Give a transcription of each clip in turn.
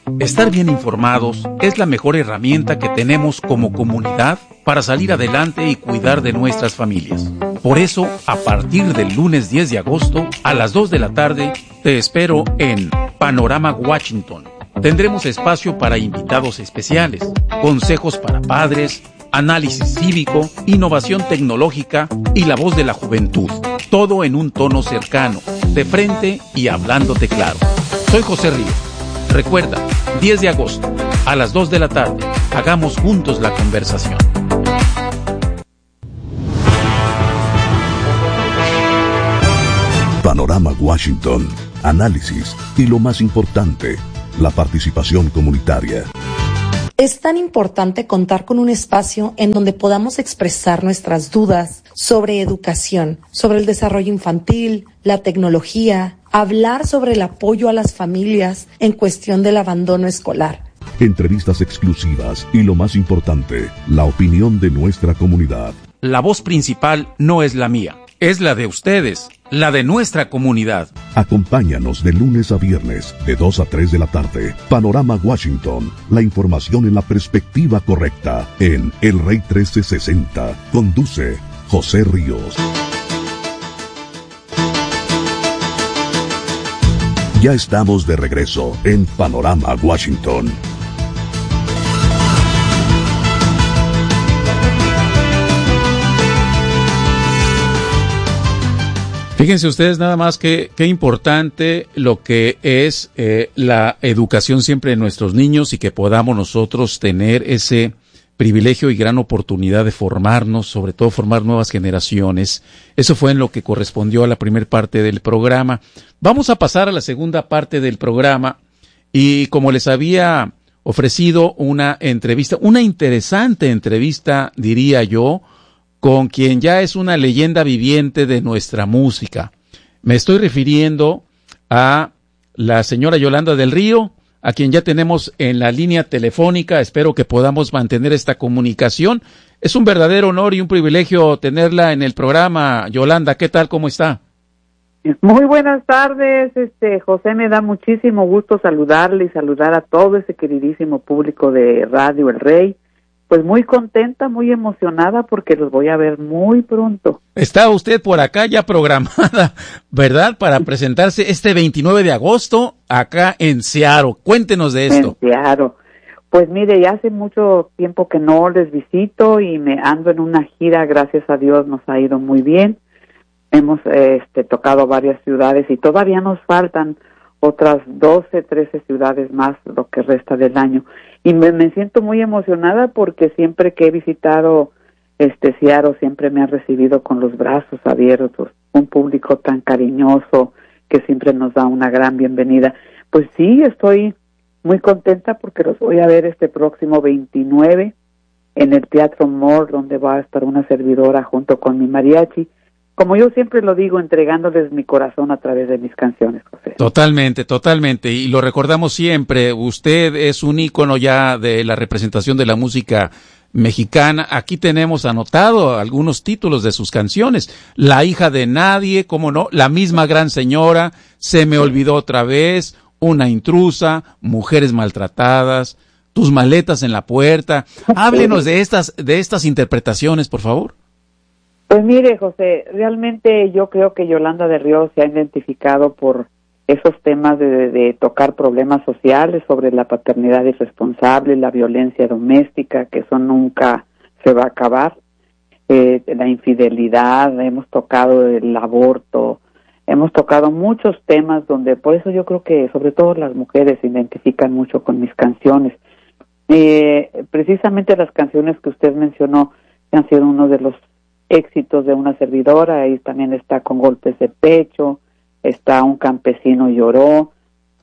Estar bien informados es la mejor herramienta que tenemos como comunidad para salir adelante y cuidar de nuestras familias. Por eso, a partir del lunes 10 de agosto, a las 2 de la tarde, te espero en Panorama Washington. Tendremos espacio para invitados especiales, consejos para padres, análisis cívico, innovación tecnológica y la voz de la juventud. Todo en un tono cercano, de frente y hablándote claro. Soy José Ríos. Recuerda, 10 de agosto, a las 2 de la tarde, hagamos juntos la conversación. Panorama Washington, análisis y lo más importante, la participación comunitaria. Es tan importante contar con un espacio en donde podamos expresar nuestras dudas sobre educación, sobre el desarrollo infantil, la tecnología, hablar sobre el apoyo a las familias en cuestión del abandono escolar. Entrevistas exclusivas y lo más importante, la opinión de nuestra comunidad. La voz principal no es la mía, es la de ustedes, la de nuestra comunidad. Acompáñanos de lunes a viernes, de 2 a 3 de la tarde. Panorama Washington, la información en la perspectiva correcta, en El Rey 1360. Conduce José Ríos. Ya estamos de regreso en Panorama Washington. Fíjense ustedes nada más qué importante lo que es la educación siempre de nuestros niños y que podamos nosotros tener ese privilegio y gran oportunidad de formarnos, sobre todo formar nuevas generaciones. Eso fue en lo que correspondió a la primera parte del programa. Vamos a pasar a la segunda parte del programa y como les había ofrecido una entrevista, una interesante entrevista, diría yo, con quien ya es una leyenda viviente de nuestra música. Me estoy refiriendo a la señora Yolanda del Río, a quien ya tenemos en la línea telefónica. Espero que podamos mantener esta comunicación. Es un verdadero honor y un privilegio tenerla en el programa. Yolanda, ¿qué tal? ¿Cómo está? Muy buenas tardes, José, me da muchísimo gusto saludarle y saludar a todo ese queridísimo público de Radio El Rey. Pues muy contenta, muy emocionada porque los voy a ver muy pronto. Está usted por acá ya programada, ¿verdad? Para presentarse este 29 de agosto acá en Seattle. Cuéntenos de esto. En Seattle. Pues mire, ya hace mucho tiempo que no les visito y me ando en una gira, gracias a Dios nos ha ido muy bien. Hemos tocado varias ciudades y todavía nos faltan otras 12, 13 ciudades más lo que resta del año. Y me siento muy emocionada porque siempre que he visitado Seattle siempre me ha recibido con los brazos abiertos, un público tan cariñoso que siempre nos da una gran bienvenida. Pues sí, estoy muy contenta porque los voy a ver este próximo 29 en el Teatro Moore, donde va a estar una servidora junto con mi mariachi. Como yo siempre lo digo, entregándoles mi corazón a través de mis canciones, José. Totalmente, totalmente. Y lo recordamos siempre. Usted es un ícono ya de la representación de la música mexicana. Aquí tenemos anotado algunos títulos de sus canciones. La hija de nadie, cómo no, La misma gran señora, Se me olvidó otra vez, Una intrusa, Mujeres maltratadas, Tus maletas en la puerta. Háblenos de estas interpretaciones, por favor. Pues mire, José, realmente yo creo que Yolanda del Río se ha identificado por esos temas de tocar problemas sociales sobre la paternidad irresponsable, la violencia doméstica, que eso nunca se va a acabar, la infidelidad, hemos tocado el aborto, hemos tocado muchos temas donde, por eso yo creo que sobre todo las mujeres se identifican mucho con mis canciones. Precisamente las canciones que usted mencionó han sido uno de los éxitos de una servidora. Ahí también está Con golpes de pecho, está Un campesino lloró,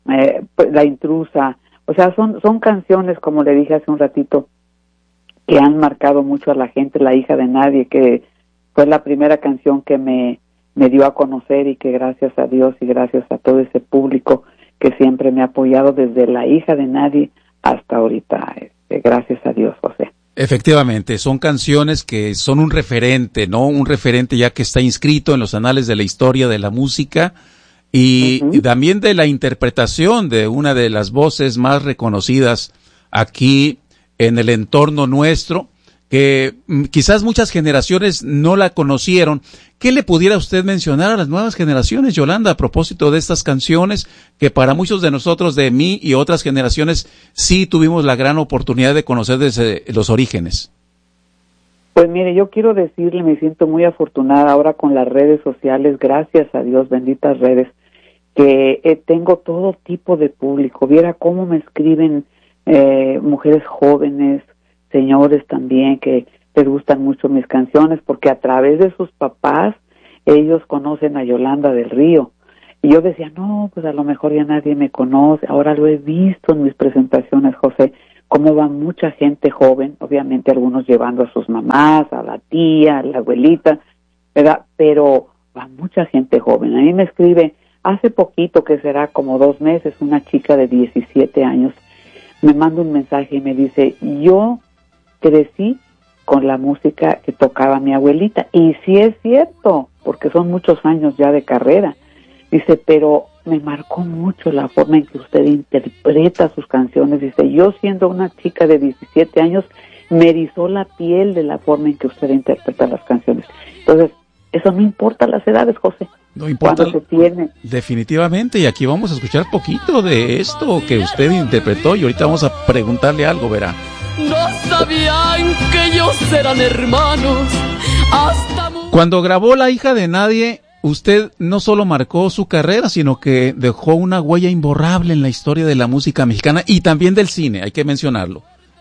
La intrusa. O sea, son canciones, como le dije hace un ratito, que han marcado mucho a la gente. La hija de nadie, que fue la primera canción que me dio a conocer y que gracias a Dios y gracias a todo ese público que siempre me ha apoyado desde La hija de nadie hasta ahorita. Gracias a Dios, José. Efectivamente, son canciones que son un referente, ¿no? Un referente ya que está inscrito en los anales de la historia de la música y también de la interpretación de una de las voces más reconocidas aquí en el entorno nuestro, que quizás muchas generaciones no la conocieron. ¿Qué le pudiera usted mencionar a las nuevas generaciones, Yolanda, a propósito de estas canciones que para muchos de nosotros, de mí y otras generaciones, sí tuvimos la gran oportunidad de conocer desde los orígenes? Pues mire, yo quiero decirle, me siento muy afortunada ahora con las redes sociales, gracias a Dios, benditas redes, que tengo todo tipo de público. Viera cómo me escriben mujeres jóvenes, señores también, que les gustan mucho mis canciones, porque a través de sus papás, ellos conocen a Yolanda del Río. Y yo decía, no, pues a lo mejor ya nadie me conoce. Ahora lo he visto en mis presentaciones, José, cómo va mucha gente joven, obviamente algunos llevando a sus mamás, a la tía, a la abuelita, ¿verdad? Pero va mucha gente joven. A mí me escribe, hace poquito, que será como 2 meses, una chica de 17 años, me manda un mensaje y me dice, yo crecí con la música que tocaba mi abuelita. Y sí es cierto, porque son muchos años ya de carrera. Dice, pero me marcó mucho la forma en que usted interpreta sus canciones. Dice, yo siendo una chica de 17 años, me erizó la piel de la forma en que usted interpreta las canciones. Entonces, eso no importa las edades, José. No importa. Cuando se tiene. Definitivamente, y aquí vamos a escuchar poquito de esto que usted interpretó y ahorita vamos a preguntarle algo, verá. No sabían que ellos eran hermanos. Cuando grabó La hija de nadie, usted no solo marcó su carrera, sino que dejó una huella imborrable en la historia de la música mexicana y también del cine, hay que mencionarlo.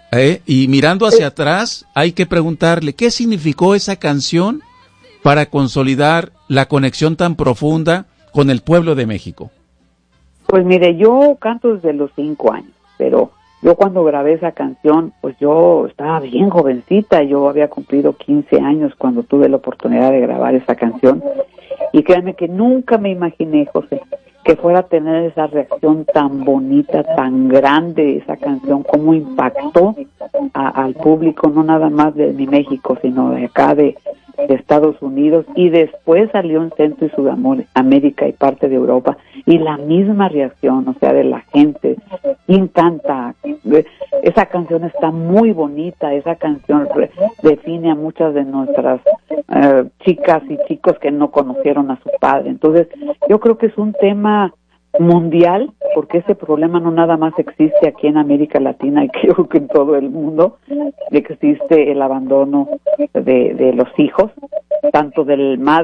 Y mirando hacia atrás, hay que preguntarle, ¿qué significó esa canción para consolidar la conexión tan profunda con el pueblo de México? Pues mire, yo canto desde los 5 años, pero yo cuando grabé esa canción, pues yo estaba bien jovencita, yo había cumplido 15 años cuando tuve la oportunidad de grabar esa canción, y créanme que nunca me imaginé, José, que fuera a tener esa reacción tan bonita, tan grande, esa canción, cómo impactó al público, no nada más de México, sino de acá, de Estados Unidos, y después salió en Centro y Sudamérica y parte de Europa, y la misma reacción, o sea, de la gente, encanta. Esa canción está muy bonita, esa canción define a muchas de nuestras chicas y chicos que no conocieron a su padre. Entonces, yo creo que es un tema mundial, porque ese problema no nada más existe aquí en América Latina, y creo que en todo el mundo existe el abandono de los hijos, tanto de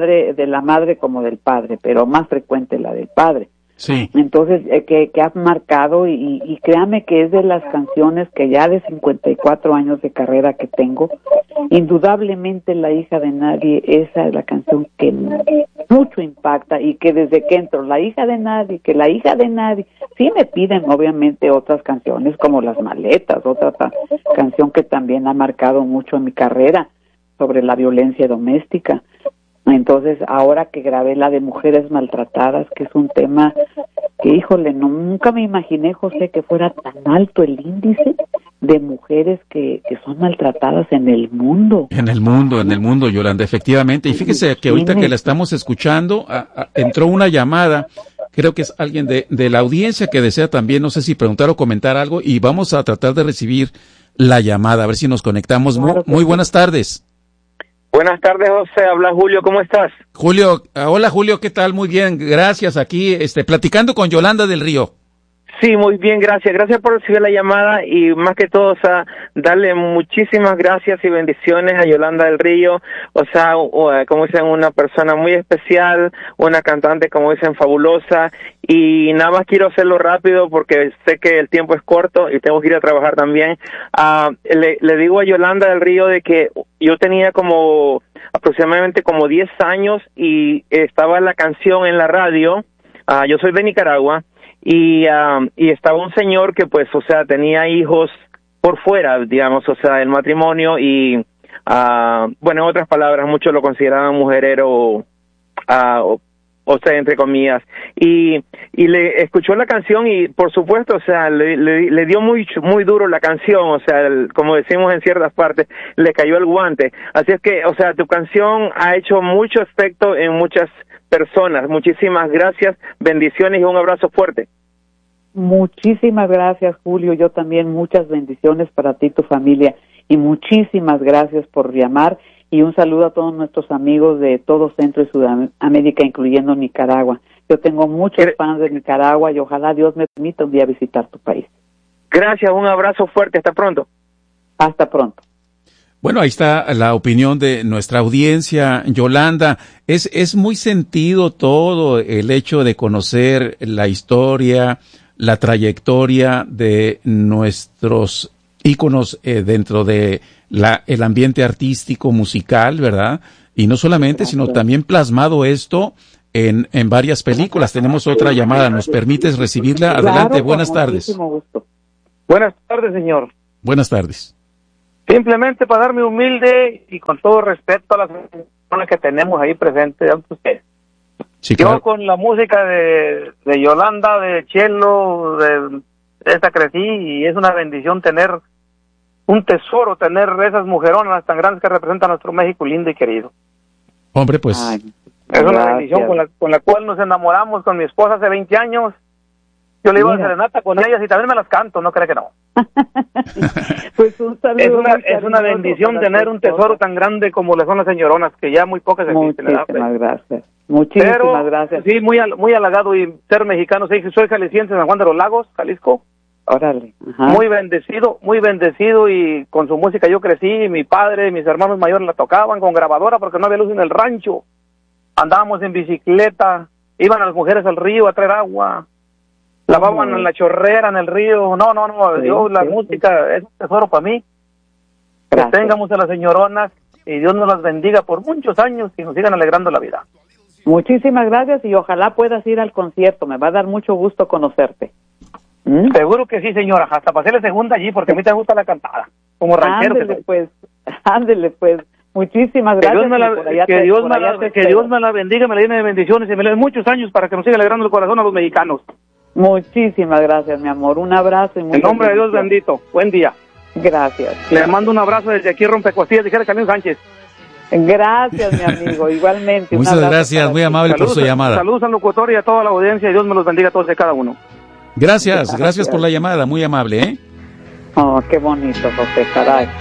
la madre como del padre, pero más frecuente la del padre. Sí. Entonces, que has marcado, y créame que es de las canciones que ya de 54 años de carrera que tengo, indudablemente La hija de nadie, esa es la canción que mucho impacta, y que desde que entro, La hija de nadie, que La hija de nadie, sí me piden obviamente otras canciones como Las maletas, otra canción que también ha marcado mucho en mi carrera sobre la violencia doméstica. Entonces, ahora que grabé la de Mujeres Maltratadas, que es un tema que, híjole, nunca me imaginé, José, que fuera tan alto el índice de mujeres que son maltratadas en el mundo. En el mundo, Yolanda, efectivamente. Y fíjese que ahorita que la estamos escuchando, entró una llamada, creo que es alguien de la audiencia que desea también, no sé si preguntar o comentar algo, y vamos a tratar de recibir la llamada, a ver si nos conectamos. Claro, Muy buenas tardes. Buenas tardes, José. Habla Julio, ¿cómo estás? Julio, hola Julio, ¿qué tal? Muy bien, gracias. Aquí, platicando con Yolanda del Río. Sí, muy bien, gracias. Gracias por recibir la llamada y más que todo, o sea, darle muchísimas gracias y bendiciones a Yolanda del Río. O sea, como dicen, una persona muy especial, una cantante, como dicen, fabulosa. Y nada más quiero hacerlo rápido porque sé que el tiempo es corto y tengo que ir a trabajar también. Le digo a Yolanda del Río de que yo tenía aproximadamente 10 años y estaba la canción en la radio. Yo soy de Nicaragua. Y estaba un señor que, pues, o sea, tenía hijos por fuera, digamos, o sea, el matrimonio y, bueno, en otras palabras, muchos lo consideraban mujerero, o sea, entre comillas. Y le escuchó la canción y, por supuesto, o sea, le dio muy duro la canción, o sea, como decimos en ciertas partes, le cayó el guante. Así es que, o sea, tu canción ha hecho mucho efecto en muchas personas. Muchísimas gracias, bendiciones y un abrazo fuerte. Muchísimas gracias, Julio. Yo también muchas bendiciones para ti y tu familia. Y muchísimas gracias por llamar. Y un saludo a todos nuestros amigos de todo Centro y Sudamérica, incluyendo Nicaragua. Yo tengo muchos fans de Nicaragua y ojalá Dios me permita un día visitar tu país. Gracias, un abrazo fuerte. Hasta pronto. Hasta pronto. Bueno, ahí está la opinión de nuestra audiencia, Yolanda. Es muy sentido todo el hecho de conocer la historia, la trayectoria de nuestros íconos dentro de el ambiente artístico, musical, ¿verdad? Y no solamente, sino también plasmado esto en varias películas. Tenemos otra llamada, ¿nos permites recibirla? Adelante, Claro, buenas con tardes. muchísimo gusto. Buenas tardes, señor. Buenas tardes. Simplemente para darme humilde y con todo respeto a las personas que tenemos ahí presentes ante ustedes. Sí, Yo claro. con la música de Yolanda, de Chelo, de esta crecí y es una bendición tener un tesoro, tener esas mujeronas tan grandes que representan a nuestro México lindo y querido. Hombre, pues... Ay, Es una gracias. bendición con la cual nos enamoramos con mi esposa hace 20 años. Yo le iba a Mira. serenata con ellas y también me las canto, no cree que no. Pues un saludo muy Es una cariñoso bendición para tener tu un esposa. tesoro tan grande como le son las señoronas, que ya muy pocas existen. ¿verdad? Muchísimas gracias. Muchísimas Pero, gracias. sí, muy halagado y ser mexicano. Sí, soy jalisciense de San Juan de los Lagos, Jalisco. Órale. Ajá. Muy bendecido y con su música yo crecí. Mi padre y mis hermanos mayores la tocaban con grabadora porque no había luz en el rancho. Andábamos en bicicleta, iban a las mujeres al río a traer agua, lavaban en la chorrera en el río. No, Sí, yo la sí, música es un tesoro para mí. Gracias. Que tengamos a las señoronas y Dios nos las bendiga por muchos años y nos sigan alegrando la vida. Muchísimas gracias y ojalá puedas ir al concierto. Me va a dar mucho gusto conocerte. ¿Mm? Seguro que sí, señora. Hasta pasé la segunda allí porque a mí te gusta la cantada. Como ranchero. Ándele pues. Muchísimas Que gracias. Dios me la, que Dios me la bendiga, me la llene de bendiciones y me le dé muchos años para que nos siga alegrando el corazón a los mexicanos. Muchísimas gracias, mi amor. Un abrazo y muchas En nombre de Dios bendiciones. bendito. Buen día. Gracias. Le mando un abrazo desde aquí, Rompecostillas, dijera Camilo Sánchez. Gracias, mi amigo. Igualmente. Un Muchas abrazo gracias, para muy ti. amable por su llamada. Saludos al locutor y a toda la audiencia y Dios me los bendiga a todos y cada uno. Gracias por la llamada, muy amable, ¿eh? Oh, qué bonito, José, caray.